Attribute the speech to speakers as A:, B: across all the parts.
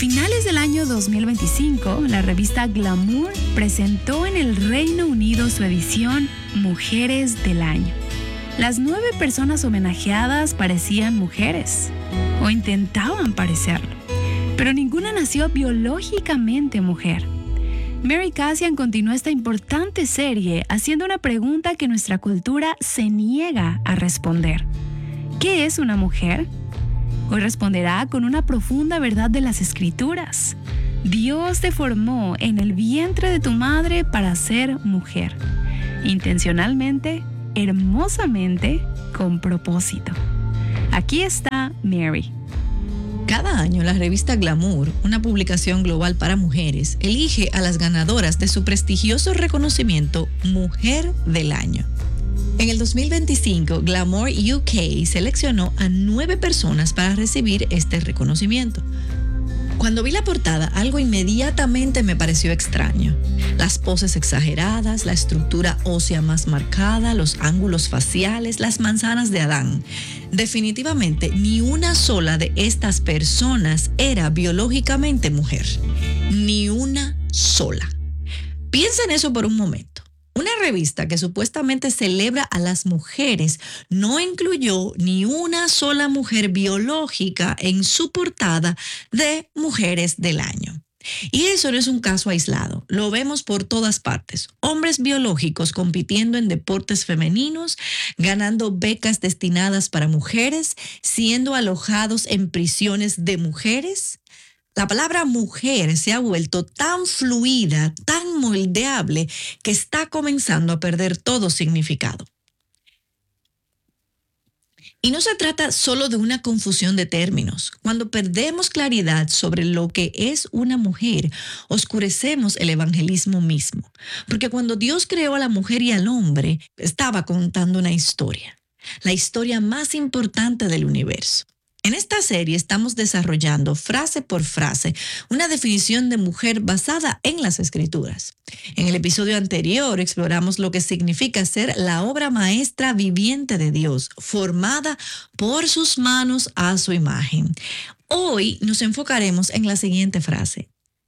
A: A finales del año 2025, la revista Glamour presentó en el Reino Unido su edición Mujeres del Año. Las 9 personas homenajeadas parecían mujeres, o intentaban parecerlo, pero ninguna nació biológicamente mujer. Mary Kasian continuó esta importante serie haciendo una pregunta que nuestra cultura se niega a responder. ¿Qué es una mujer? Hoy responderá con una profunda verdad de las Escrituras. Dios te formó en el vientre de tu madre para ser mujer. Intencionalmente, hermosamente, con propósito. Aquí está Mary.
B: Cada año la revista Glamour, una publicación global para mujeres, elige a las ganadoras de su prestigioso reconocimiento Mujer del Año. En el 2025, Glamour UK seleccionó a 9 personas para recibir este reconocimiento. Cuando vi la portada, algo inmediatamente me pareció extraño. Las poses exageradas, la estructura ósea más marcada, los ángulos faciales, las manzanas de Adán. Definitivamente, ni una sola de estas personas era biológicamente mujer. Ni una sola. Piensa en eso por un momento. Una revista que supuestamente celebra a las mujeres no incluyó ni una sola mujer biológica en su portada de Mujeres del Año. Y eso no es un caso aislado, lo vemos por todas partes. Hombres biológicos compitiendo en deportes femeninos, ganando becas destinadas para mujeres, siendo alojados en prisiones de mujeres. La palabra mujer se ha vuelto tan fluida, tan moldeable, que está comenzando a perder todo significado. Y no se trata solo de una confusión de términos. Cuando perdemos claridad sobre lo que es una mujer, oscurecemos el evangelismo mismo. Porque cuando Dios creó a la mujer y al hombre, estaba contando una historia. La historia más importante del universo. En esta serie estamos desarrollando frase por frase una definición de mujer basada en las Escrituras. En el episodio anterior exploramos lo que significa ser la obra maestra viviente de Dios, formada por sus manos a su imagen. Hoy nos enfocaremos en la siguiente frase: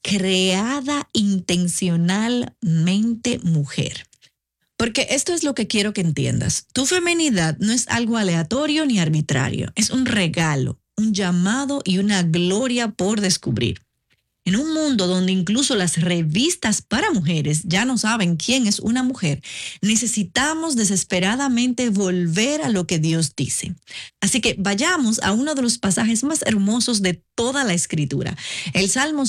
B: creada intencionalmente mujer. Porque esto es lo que quiero que entiendas. Tu feminidad no es algo aleatorio ni arbitrario. Es un regalo, un llamado y una gloria por descubrir. En un mundo donde incluso las revistas para mujeres ya no saben quién es una mujer, necesitamos desesperadamente volver a lo que Dios dice. Así que vayamos a uno de los pasajes más hermosos de toda la Escritura, el Salmo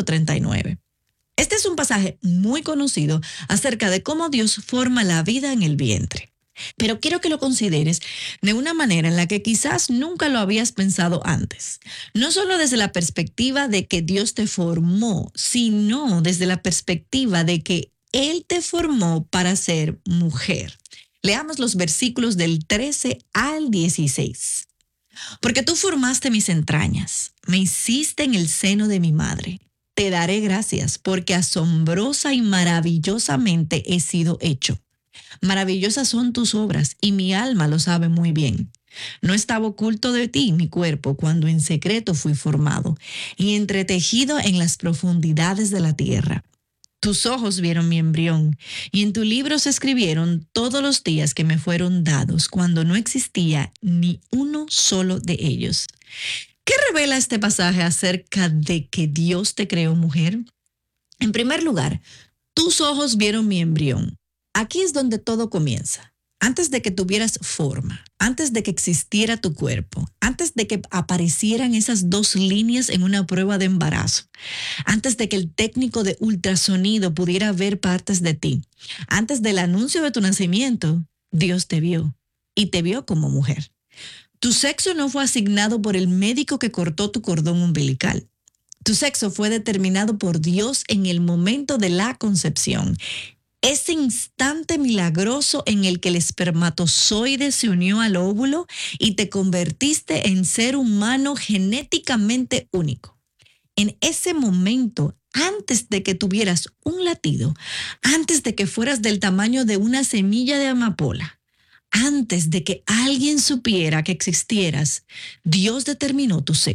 B: 139. Este es un pasaje muy conocido acerca de cómo Dios forma la vida en el vientre. Pero quiero que lo consideres de una manera en la que quizás nunca lo habías pensado antes. No solo desde la perspectiva de que Dios te formó, sino desde la perspectiva de que Él te formó para ser mujer. Leamos los versículos del 13 al 16. Porque tú formaste mis entrañas, me hiciste en el seno de mi madre. Te daré gracias porque asombrosa y maravillosamente he sido hecho. Maravillosas son tus obras y mi alma lo sabe muy bien. No estaba oculto de ti mi cuerpo cuando en secreto fui formado y entretejido en las profundidades de la tierra. Tus ojos vieron mi embrión y en tu libro se escribieron todos los días que me fueron dados cuando no existía ni uno solo de ellos. ¿Qué revela este pasaje acerca de que Dios te creó mujer? En primer lugar, tus ojos vieron mi embrión. Aquí es donde todo comienza. Antes de que tuvieras forma, antes de que existiera tu cuerpo, antes de que aparecieran esas 2 líneas en una prueba de embarazo, antes de que el técnico de ultrasonido pudiera ver partes de ti, antes del anuncio de tu nacimiento, Dios te vio y te vio como mujer. Tu sexo no fue asignado por el médico que cortó tu cordón umbilical. Tu sexo fue determinado por Dios en el momento de la concepción. Ese instante milagroso en el que el espermatozoide se unió al óvulo y te convertiste en ser humano genéticamente único. En ese momento, antes de que tuvieras un latido, antes de que fueras del tamaño de una semilla de amapola, antes de que alguien supiera que existieras, Dios determinó tu sexo.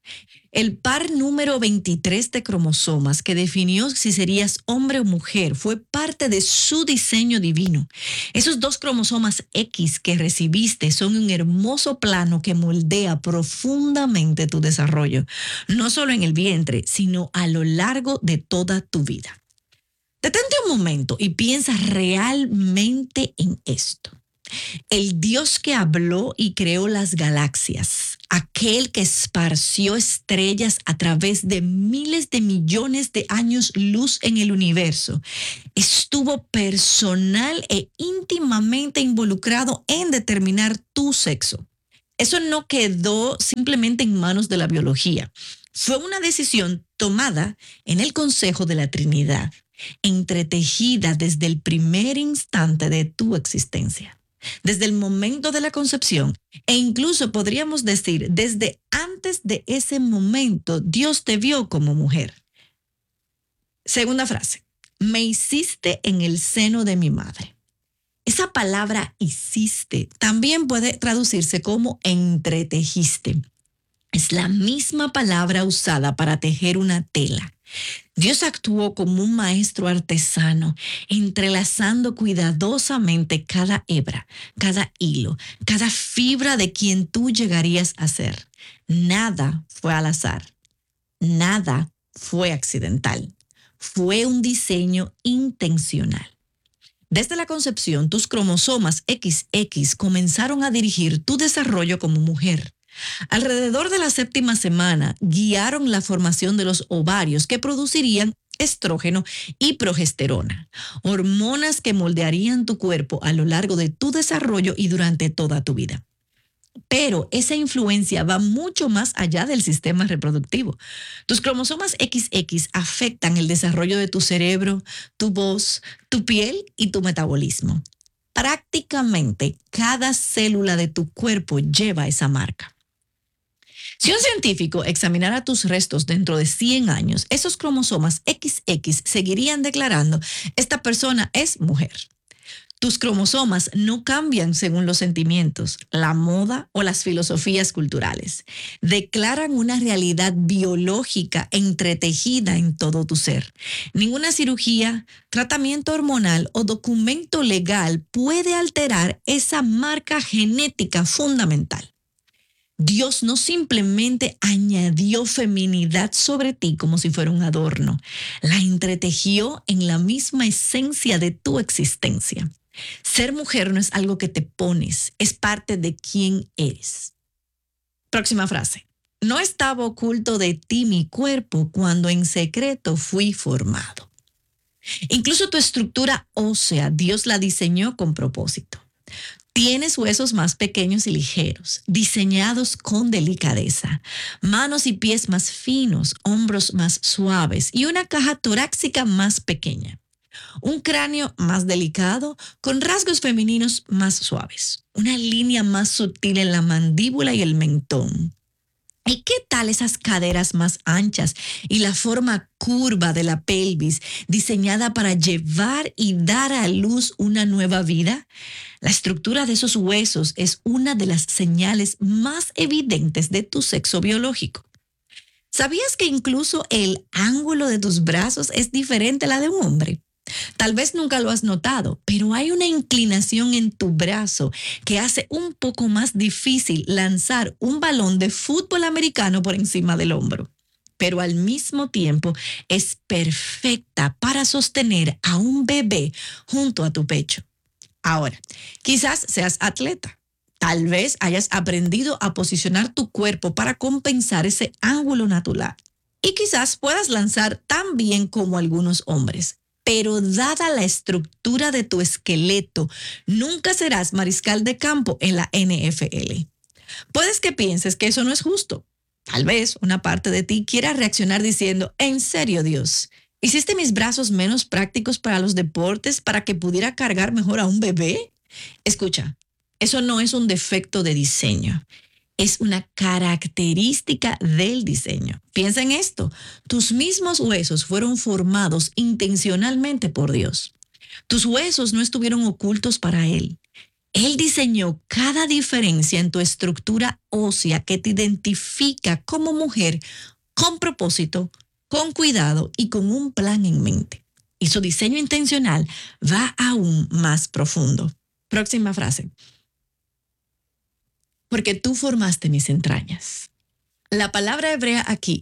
B: El par número 23 de cromosomas que definió si serías hombre o mujer fue parte de su diseño divino. Esos 2 cromosomas X que recibiste son un hermoso plano que moldea profundamente tu desarrollo, no solo en el vientre, sino a lo largo de toda tu vida. Detente un momento y piensa realmente en esto. El Dios que habló y creó las galaxias, aquel que esparció estrellas a través de miles de millones de años luz en el universo, estuvo personal e íntimamente involucrado en determinar tu sexo. Eso no quedó simplemente en manos de la biología. Fue una decisión tomada en el Consejo de la Trinidad, entretejida desde el primer instante de tu existencia. Desde el momento de la concepción, e incluso podríamos decir desde antes de ese momento, Dios te vio como mujer. Segunda frase, me hiciste en el seno de mi madre. Esa palabra hiciste también puede traducirse como entretejiste. Es la misma palabra usada para tejer una tela. Dios actuó como un maestro artesano, entrelazando cuidadosamente cada hebra, cada hilo, cada fibra de quien tú llegarías a ser. Nada fue al azar. Nada fue accidental. Fue un diseño intencional. Desde la concepción, tus cromosomas XX comenzaron a dirigir tu desarrollo como mujer. Alrededor de la 7ª semana, guiaron la formación de los ovarios que producirían estrógeno y progesterona, hormonas que moldearían tu cuerpo a lo largo de tu desarrollo y durante toda tu vida. Pero esa influencia va mucho más allá del sistema reproductivo. Tus cromosomas XX afectan el desarrollo de tu cerebro, tu voz, tu piel y tu metabolismo. Prácticamente cada célula de tu cuerpo lleva esa marca. Si un científico examinara tus restos dentro de 100 años, esos cromosomas XX seguirían declarando, esta persona es mujer. Tus cromosomas no cambian según los sentimientos, la moda o las filosofías culturales. Declaran una realidad biológica entretejida en todo tu ser. Ninguna cirugía, tratamiento hormonal o documento legal puede alterar esa marca genética fundamental. Dios no simplemente añadió feminidad sobre ti como si fuera un adorno, la entretejió en la misma esencia de tu existencia. Ser mujer no es algo que te pones, es parte de quién eres. Próxima frase. No estaba oculto de ti mi cuerpo cuando en secreto fui formado. Incluso tu estructura ósea, Dios la diseñó con propósito. Tienes huesos más pequeños y ligeros, diseñados con delicadeza, manos y pies más finos, hombros más suaves y una caja torácica más pequeña. Un cráneo más delicado con rasgos femeninos más suaves, una línea más sutil en la mandíbula y el mentón. ¿Y qué tal esas caderas más anchas y la forma curva de la pelvis diseñada para llevar y dar a luz una nueva vida? La estructura de esos huesos es una de las señales más evidentes de tu sexo biológico. ¿Sabías que incluso el ángulo de tus brazos es diferente a la de un hombre? Tal vez nunca lo has notado, pero hay una inclinación en tu brazo que hace un poco más difícil lanzar un balón de fútbol americano por encima del hombro. Pero al mismo tiempo es perfecta para sostener a un bebé junto a tu pecho. Ahora, quizás seas atleta. Tal vez hayas aprendido a posicionar tu cuerpo para compensar ese ángulo natural. Y quizás puedas lanzar tan bien como algunos hombres. Pero dada la estructura de tu esqueleto, nunca serás mariscal de campo en la NFL. Puedes que pienses que eso no es justo. Tal vez una parte de ti quiera reaccionar diciendo, ¿en serio, Dios? ¿Hiciste mis brazos menos prácticos para los deportes para que pudiera cargar mejor a un bebé? Escucha, eso no es un defecto de diseño. Es una característica del diseño. Piensa en esto. Tus mismos huesos fueron formados intencionalmente por Dios. Tus huesos no estuvieron ocultos para Él. Él diseñó cada diferencia en tu estructura ósea que te identifica como mujer con propósito, con cuidado y con un plan en mente. Y su diseño intencional va aún más profundo. Próxima frase. Porque tú formaste mis entrañas. La palabra hebrea aquí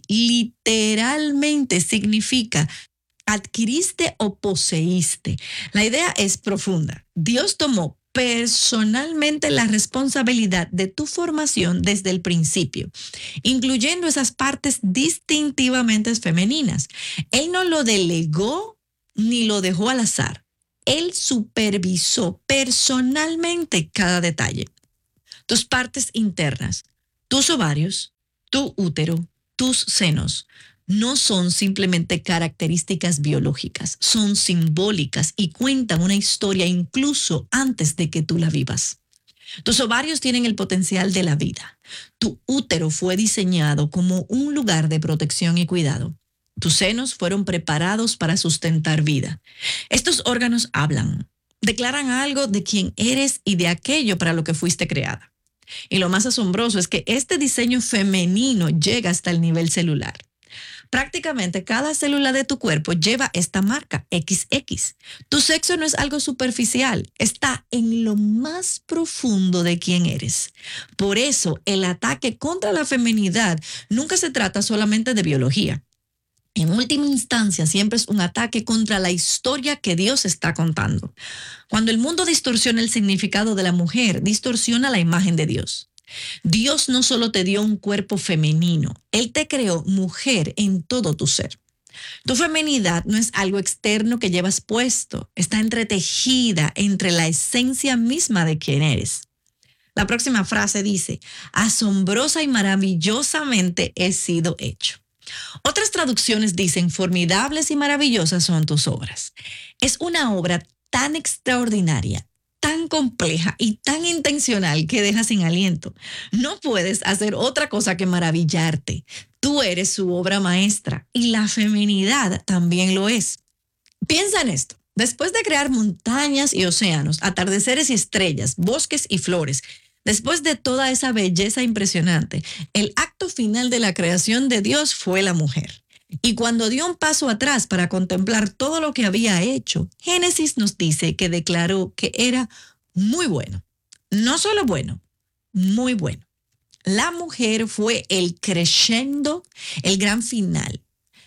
B: literalmente significa adquiriste o poseíste. La idea es profunda. Dios tomó personalmente la responsabilidad de tu formación desde el principio, incluyendo esas partes distintivamente femeninas. Él no lo delegó ni lo dejó al azar. Él supervisó personalmente cada detalle. Tus partes internas, tus ovarios, tu útero, tus senos, no son simplemente características biológicas, son simbólicas y cuentan una historia incluso antes de que tú la vivas. Tus ovarios tienen el potencial de la vida. Tu útero fue diseñado como un lugar de protección y cuidado. Tus senos fueron preparados para sustentar vida. Estos órganos hablan, declaran algo de quién eres y de aquello para lo que fuiste creada. Y lo más asombroso es que este diseño femenino llega hasta el nivel celular. Prácticamente cada célula de tu cuerpo lleva esta marca, XX. Tu sexo no es algo superficial, está en lo más profundo de quién eres. Por eso, el ataque contra la feminidad nunca se trata solamente de biología. En última instancia, siempre es un ataque contra la historia que Dios está contando. Cuando el mundo distorsiona el significado de la mujer, distorsiona la imagen de Dios. Dios no solo te dio un cuerpo femenino, Él te creó mujer en todo tu ser. Tu feminidad no es algo externo que llevas puesto, está entretejida entre la esencia misma de quien eres. La próxima frase dice, asombrosa y maravillosamente he sido hecho. Otras traducciones dicen, formidables y maravillosas son tus obras. Es una obra tan extraordinaria, tan compleja y tan intencional que deja sin aliento. No puedes hacer otra cosa que maravillarte. Tú eres su obra maestra y la feminidad también lo es. Piensa en esto. Después de crear montañas y océanos, atardeceres y estrellas, bosques y flores, después de toda esa belleza impresionante, el acto final de la creación de Dios fue la mujer. Y cuando dio un paso atrás para contemplar todo lo que había hecho, Génesis nos dice que declaró que era muy bueno. No solo bueno, muy bueno. La mujer fue el crescendo, el gran final.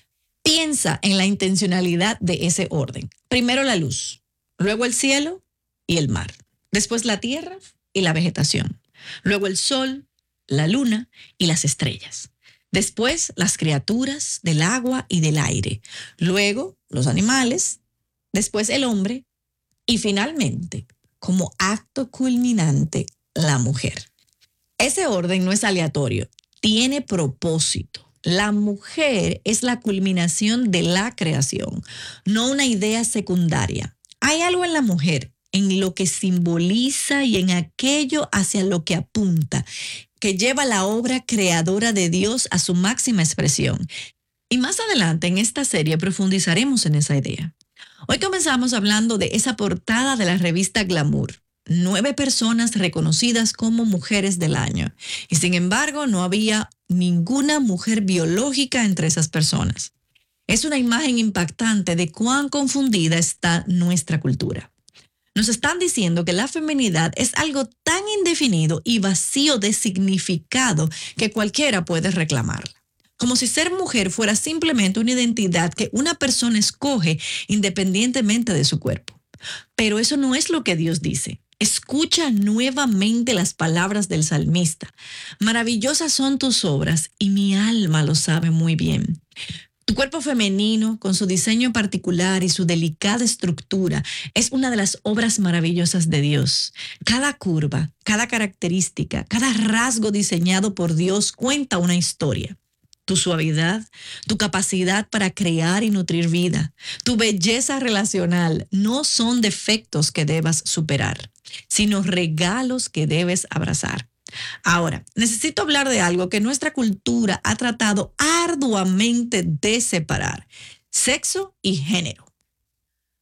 B: Piensa en la intencionalidad de ese orden. Primero la luz, luego el cielo y el mar. Después la tierra y la vegetación. Luego el sol, la luna y las estrellas. Después las criaturas del agua y del aire. Luego los animales. Después el hombre. Y finalmente, como acto culminante, la mujer. Ese orden no es aleatorio, tiene propósito. La mujer es la culminación de la creación, no una idea secundaria. Hay algo en la mujer, en lo que simboliza y en aquello hacia lo que apunta, que lleva la obra creadora de Dios a su máxima expresión. Y más adelante en esta serie profundizaremos en esa idea. Hoy comenzamos hablando de esa portada de la revista Glamour. 9 personas reconocidas como mujeres del año. Y sin embargo, no había ninguna mujer biológica entre esas personas. Es una imagen impactante de cuán confundida está nuestra cultura. Nos están diciendo que la feminidad es algo tan indefinido y vacío de significado que cualquiera puede reclamarla. Como si ser mujer fuera simplemente una identidad que una persona escoge independientemente de su cuerpo. Pero eso no es lo que Dios dice. Escucha nuevamente las palabras del salmista. Maravillosas son tus obras y mi alma lo sabe muy bien. Tu cuerpo femenino, con su diseño particular y su delicada estructura, es una de las obras maravillosas de Dios. Cada curva, cada característica, cada rasgo diseñado por Dios cuenta una historia. Tu suavidad, tu capacidad para crear y nutrir vida, tu belleza relacional no son defectos que debas superar, sino regalos que debes abrazar. Ahora, necesito hablar de algo que nuestra cultura ha tratado arduamente de separar: sexo y género.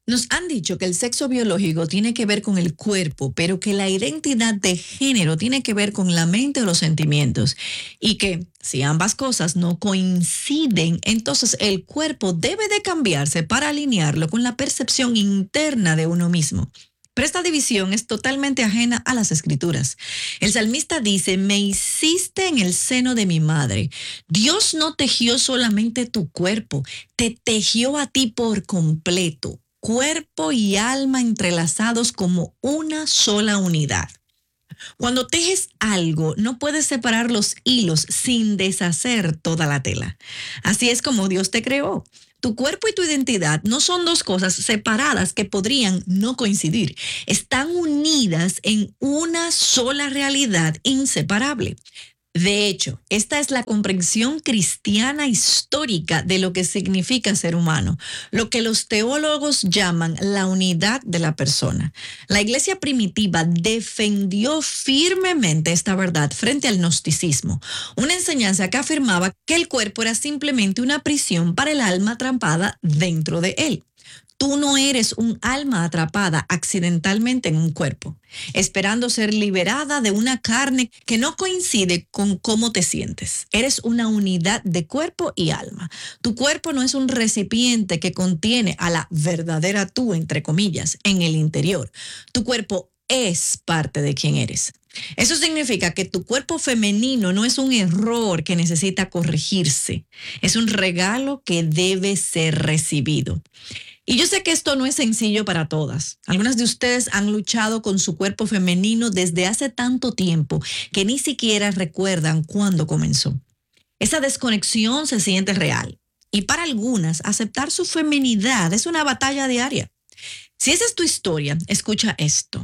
B: Nos han dicho que el sexo biológico tiene que ver con el cuerpo, pero que la identidad de género tiene que ver con la mente o los sentimientos. Y que si ambas cosas no coinciden, entonces el cuerpo debe de cambiarse para alinearlo con la percepción interna de uno mismo. Pero esta división es totalmente ajena a las escrituras. El salmista dice, me hiciste en el seno de mi madre. Dios no tejió solamente tu cuerpo, te tejió a ti por completo. Cuerpo y alma entrelazados como una sola unidad. Cuando tejes algo, no puedes separar los hilos sin deshacer toda la tela. Así es como Dios te creó. Tu cuerpo y tu identidad no son dos cosas separadas que podrían no coincidir. Están unidas en una sola realidad inseparable. De hecho, esta es la comprensión cristiana histórica de lo que significa ser humano, lo que los teólogos llaman la unidad de la persona. La iglesia primitiva defendió firmemente esta verdad frente al gnosticismo, una enseñanza que afirmaba que el cuerpo era simplemente una prisión para el alma atrapada dentro de él. Tú no eres un alma atrapada accidentalmente en un cuerpo, esperando ser liberada de una carne que no coincide con cómo te sientes. Eres una unidad de cuerpo y alma. Tu cuerpo no es un recipiente que contiene a la verdadera tú, entre comillas, en el interior. Tu cuerpo es parte de quien eres. Eso significa que tu cuerpo femenino no es un error que necesita corregirse. Es un regalo que debe ser recibido. Y yo sé que esto no es sencillo para todas. Algunas de ustedes han luchado con su cuerpo femenino desde hace tanto tiempo que ni siquiera recuerdan cuándo comenzó. Esa desconexión se siente real. Y para algunas, aceptar su feminidad es una batalla diaria. Si esa es tu historia, escucha esto.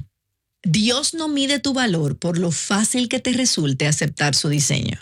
B: Dios no mide tu valor por lo fácil que te resulte aceptar su diseño.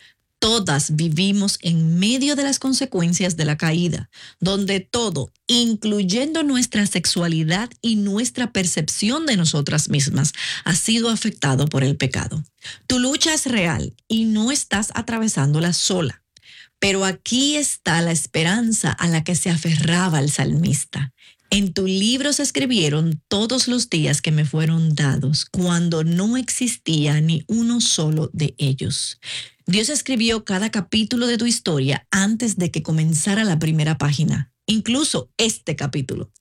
B: Todas vivimos en medio de las consecuencias de la caída, donde todo, incluyendo nuestra sexualidad y nuestra percepción de nosotras mismas, ha sido afectado por el pecado. Tu lucha es real y no estás atravesándola sola. Pero aquí está la esperanza a la que se aferraba el salmista. En tu libro se escribieron todos los días que me fueron dados, cuando no existía ni uno solo de ellos. Dios escribió cada capítulo de tu historia antes de que comenzara la primera página, incluso este capítulo,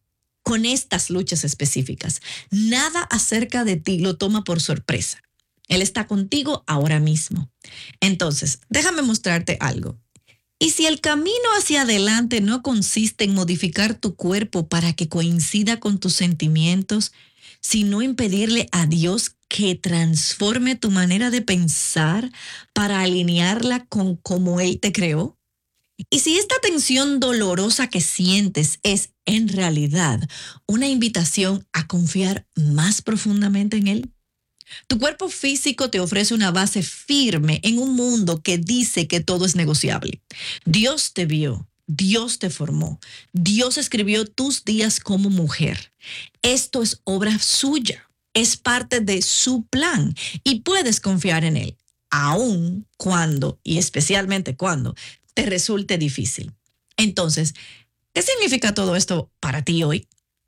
B: con estas luchas específicas. Nada acerca de ti lo toma por sorpresa. Él está contigo ahora mismo. Entonces, déjame mostrarte algo. Y si el camino hacia adelante no consiste en modificar tu cuerpo para que coincida con tus sentimientos, sino en pedirle a Dios que transforme tu manera de pensar para alinearla con cómo Él te creó. Y si esta tensión dolorosa que sientes es en realidad una invitación a confiar más profundamente en Él. Tu cuerpo físico te ofrece una base firme en un mundo que dice que todo es negociable. Dios te vio, Dios te formó, Dios escribió tus días como mujer. Esto es obra suya, es parte de su plan y puedes confiar en Él, aun cuando, y especialmente cuando, te resulte difícil. Entonces, ¿qué significa todo esto para ti hoy?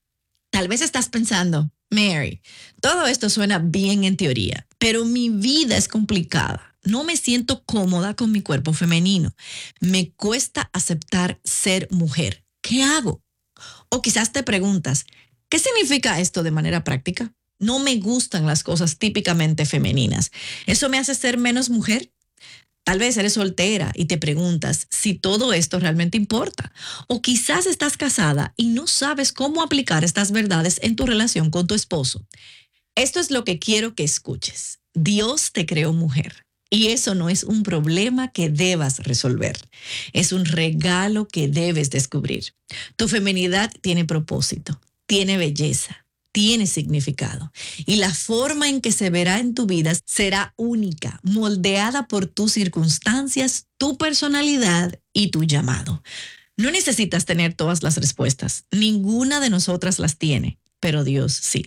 B: Tal vez estás pensando, Mary, todo esto suena bien en teoría, pero mi vida es complicada. No me siento cómoda con mi cuerpo femenino. Me cuesta aceptar ser mujer. ¿Qué hago? O quizás te preguntas, ¿qué significa esto de manera práctica? No me gustan las cosas típicamente femeninas. ¿Eso me hace ser menos mujer? Tal vez eres soltera y te preguntas si todo esto realmente importa. O quizás estás casada y no sabes cómo aplicar estas verdades en tu relación con tu esposo. Esto es lo que quiero que escuches. Dios te creó mujer y eso no es un problema que debas resolver. Es un regalo que debes descubrir. Tu feminidad tiene propósito, tiene belleza. Tiene significado y la forma en que se verá en tu vida será única, moldeada por tus circunstancias, tu personalidad y tu llamado. No necesitas tener todas las respuestas, ninguna de nosotras las tiene, pero Dios sí.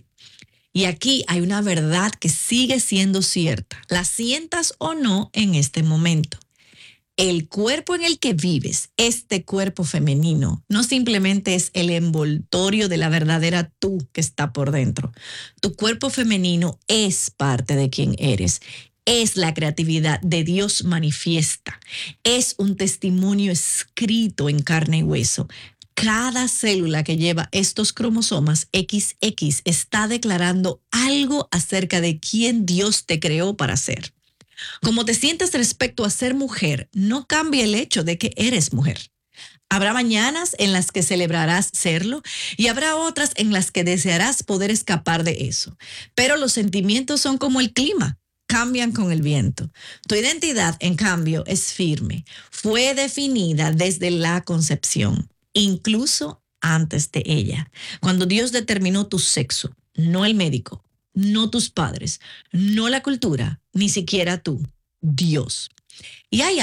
B: Y aquí hay una verdad que sigue siendo cierta, la sientas o no en este momento. El cuerpo en el que vives, este cuerpo femenino, no simplemente es el envoltorio de la verdadera tú que está por dentro. Tu cuerpo femenino es parte de quien eres. Es la creatividad de Dios manifiesta. Es un testimonio escrito en carne y hueso. Cada célula que lleva estos cromosomas XX está declarando algo acerca de quién Dios te creó para ser. Como te sientes respecto a ser mujer, no cambia el hecho de que eres mujer. Habrá mañanas en las que celebrarás serlo y habrá otras en las que desearás poder escapar de eso. Pero los sentimientos son como el clima, cambian con el viento. Tu identidad, en cambio, es firme. Fue definida desde la concepción, incluso antes de ella. Cuando Dios determinó tu sexo, no el médico, no tus padres, no la cultura, ni siquiera tú, Dios. Y hay